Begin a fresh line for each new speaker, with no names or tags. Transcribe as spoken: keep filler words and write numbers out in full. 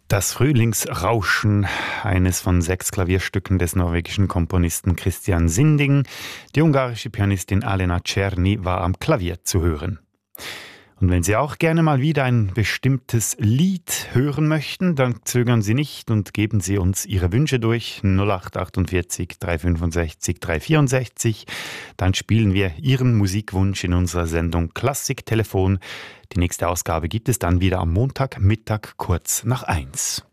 Das Frühlingsrauschen, eines von sechs Klavierstücken des norwegischen Komponisten Christian Sinding. Die ungarische Pianistin Alena Czerny war am Klavier zu hören. Und wenn Sie auch gerne mal wieder ein bestimmtes Lied hören möchten, dann zögern Sie nicht und geben Sie uns Ihre Wünsche durch null acht achtundvierzig dreihundertfünfundsechzig dreihundertvierundsechzig. Dann spielen wir Ihren Musikwunsch in unserer Sendung Klassiktelefon. Die nächste Ausgabe gibt es dann wieder am Montagmittag kurz nach eins.